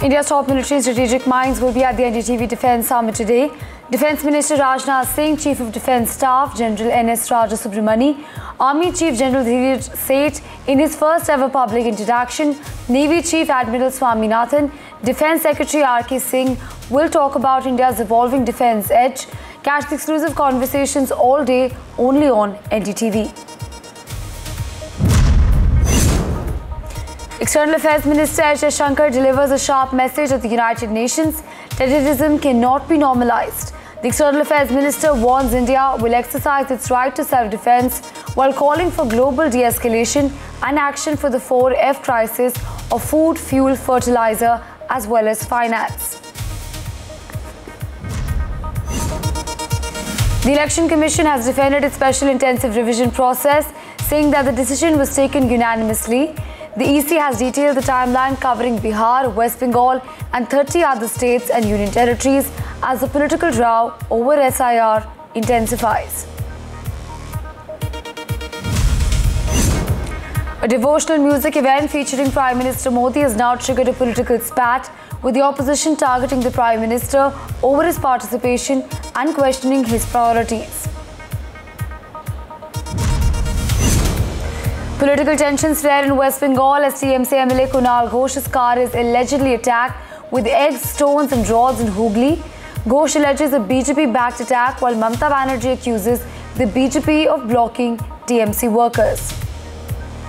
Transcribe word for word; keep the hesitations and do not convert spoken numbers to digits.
India's top military and strategic minds will be at the N D T V Defence Summit today. Defence Minister Rajnath Singh, Chief of Defence Staff General N S Rajasubramani, Army Chief General Dheeraj Seth in his first ever public introduction, Navy Chief Admiral Swaminathan, Defence Secretary R K Singh will talk about India's evolving defence edge. Catch the exclusive conversations all day only on N D T V. External Affairs Minister S Jaishankar delivers a sharp message at the United Nations. Terrorism cannot be normalized. The External Affairs Minister warns India will exercise its right to self-defense while calling for global de-escalation and action for the four F crisis of food, fuel, fertilizer as well as finance. The Election Commission has defended its special intensive revision process, saying that the decision was taken unanimously. The E C has detailed the timeline covering Bihar, West Bengal and thirty other states and union territories as the political row over S I R intensifies. A devotional music event featuring Prime Minister Modi has now triggered a political spat, with the opposition targeting the Prime Minister over his participation and questioning his priorities. Political tensions flare in West Bengal as T M C M L A Kunal Ghosh's car is allegedly attacked with eggs, stones and rods in Hooghly. Ghosh alleges a B J P-backed attack while Mamata Banerjee accuses the B J P of blocking T M C workers.